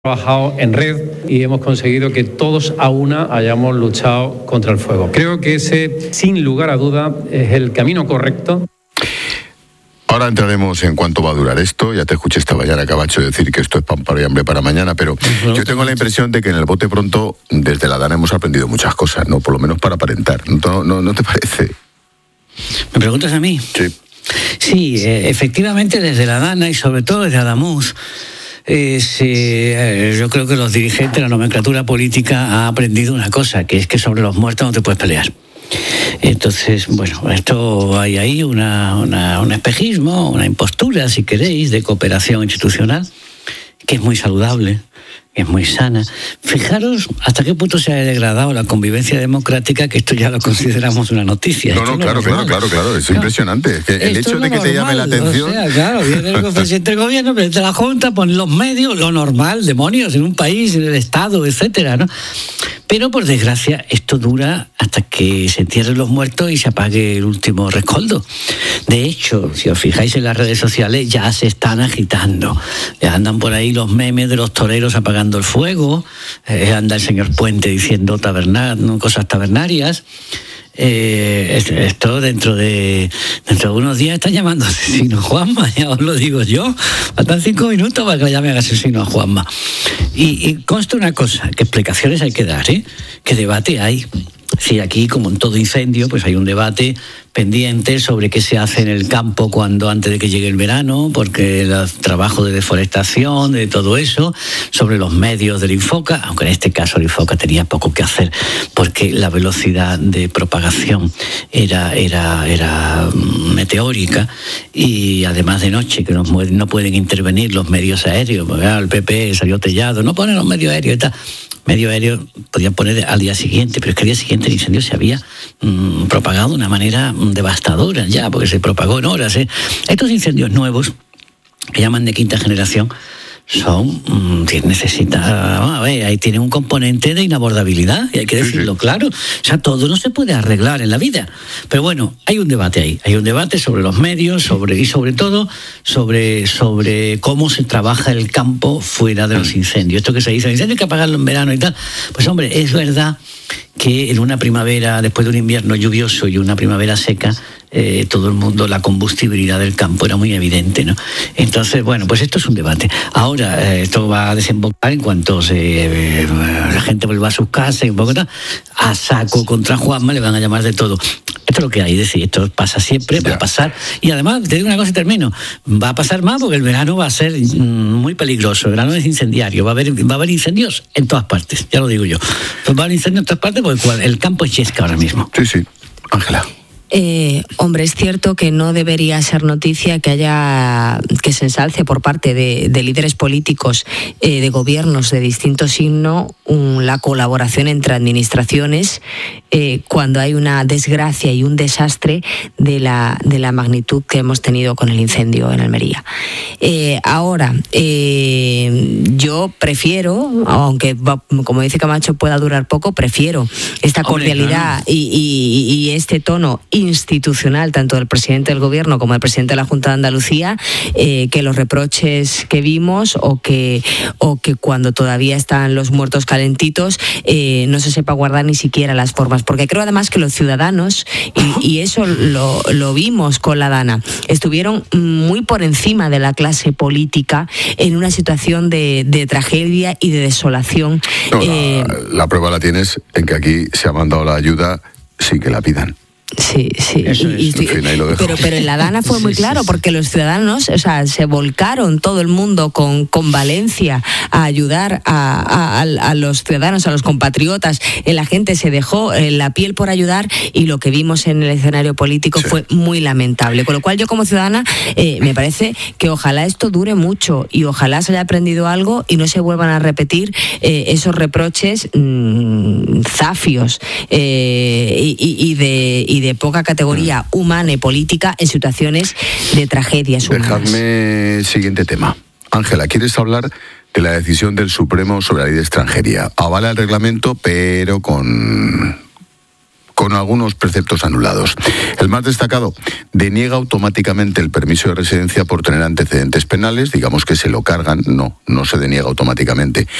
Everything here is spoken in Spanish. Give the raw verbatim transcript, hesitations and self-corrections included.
trabajado en red y hemos conseguido que todos a una hayamos luchado contra el fuego. Creo que ese, sin lugar a duda, es el camino correcto. Ahora entraremos en cuánto va a durar esto. Ya te escuché esta mañana, Camacho, decir que esto es pan para y hambre para mañana, pero uh-huh. yo tengo la impresión de que en el bote pronto, desde la Dana hemos aprendido muchas cosas, ¿no? Por lo menos para aparentar. ¿No, no, no te parece? ¿Me preguntas a mí? Sí. Sí, eh, efectivamente desde la Dana y sobre todo desde Adamuz, Eh, sí, eh, yo creo que los dirigentes de la nomenclatura política han aprendido una cosa, que es que sobre los muertos no te puedes pelear. Entonces, bueno, esto hay ahí una, una, un espejismo, una impostura, si queréis, de cooperación institucional, que es muy saludable, que es muy sana. Fijaros hasta qué punto se ha degradado la convivencia democrática, que esto ya lo consideramos una noticia. No, no, claro, claro, claro, claro, es claro. impresionante. Es que el hecho de que normal, te llame la atención... O sea, claro, viene el presidente del gobierno, presidente de la Junta, pone los medios, lo normal, demonios, en un país, en el Estado, etcétera, ¿no? Pero, por desgracia, esto dura hasta que se entierren los muertos y se apague el último rescoldo. De hecho, si os fijáis en las redes sociales, ya se están agitando. Ya andan por ahí los memes de los toreros apagando el fuego, eh, anda el señor Puente diciendo taberna, cosas tabernarias. Eh, esto dentro de dentro de unos días están llamando asesino a Juanma, ya os lo digo yo. Faltan cinco minutos para que le llamen asesino a Juanma. Y, y consta una cosa, que explicaciones hay que dar, ¿eh? Que debate hay. Sí, aquí, como en todo incendio, pues hay un debate pendiente sobre qué se hace en el campo cuando antes de que llegue el verano, porque el trabajo de deforestación, de todo eso, sobre los medios del Infoca, aunque en este caso el Infoca tenía poco que hacer, porque la velocidad de propagación era, era, era meteórica, y además de noche, que no, no pueden intervenir los medios aéreos, porque ah, el P P salió tellado, no ponen los medios aéreos y tal. Medio aéreo podían poner al día siguiente, pero es que al día siguiente el incendio se había mmm, propagado de una manera mmm, devastadora ya, porque se propagó en horas. ¿eh? Estos incendios nuevos, que llaman de quinta generación, son, mmm, necesita, vamos a ver, ahí tiene un componente de inabordabilidad, y hay que decirlo claro. O sea, todo no se puede arreglar en la vida. Pero bueno, hay un debate ahí, hay un debate sobre los medios, sobre y sobre todo sobre, sobre cómo se trabaja el campo fuera de los incendios. Esto que se dice, el incendio hay que apagarlo en verano y tal. Pues hombre, es verdad que en una primavera, después de un invierno lluvioso y una primavera seca, eh, todo el mundo, la combustibilidad del campo era muy evidente, ¿no? Entonces, bueno, pues esto es un debate. Ahora, eh, esto va a desembocar en cuanto se, eh, la gente vuelva a sus casas y un poco tal, a saco contra Juanma, le van a llamar de todo. Esto es lo que hay, es decir, esto pasa siempre, va a pasar. Y además, te digo una cosa y termino, va a pasar más porque el verano va a ser muy peligroso, el verano es incendiario, va a haber, va a haber incendios en todas partes, ya lo digo yo. Pues va a haber incendios en todas partes porque el campo es Yesca ahora mismo. Sí, sí. Ángela. Eh, hombre, es cierto que no debería ser noticia que haya que se ensalce por parte de, de líderes políticos, eh, de gobiernos de distinto signo, un, la colaboración entre administraciones eh, cuando hay una desgracia y un desastre de la, de la magnitud que hemos tenido con el incendio en Almería. Eh, ahora, eh, yo prefiero, aunque como dice Camacho pueda durar poco, prefiero esta cordialidad Hombre, claro. y, y, y este tono institucional, tanto del presidente del gobierno como del presidente de la Junta de Andalucía, eh, que los reproches que vimos o que, o que cuando todavía están los muertos calentitos eh, no se sepa guardar ni siquiera las formas, porque creo además que los ciudadanos, y, y eso lo, lo vimos con la Dana, estuvieron muy por encima de la clase política en una situación de, de tragedia y de desolación. No, eh, la, la prueba la tienes en que aquí se ha mandado la ayuda sin que la pidan. Sí, sí. Eso y, es. Y, en fin, ahí lo dejo. Pero, pero en la Dana fue muy sí, claro, sí, sí. porque los ciudadanos, o sea, se volcaron todo el mundo con, con Valencia a ayudar a, a, a los ciudadanos, a los compatriotas. La gente se dejó la piel por ayudar y lo que vimos en el escenario político sí. fue muy lamentable. Con lo cual yo como ciudadana eh, me parece que ojalá esto dure mucho y ojalá se haya aprendido algo y no se vuelvan a repetir eh, esos reproches mmm, zafios eh, y, y de... Y de poca categoría humana y política en situaciones de tragedias humanas. Dejadme siguiente tema. Ángela, ¿quieres hablar de la decisión del Supremo sobre la ley de extranjería? Avala el reglamento, pero con con algunos preceptos anulados. El más destacado, deniega automáticamente el permiso de residencia por tener antecedentes penales, digamos que se lo cargan, no, no se deniega automáticamente.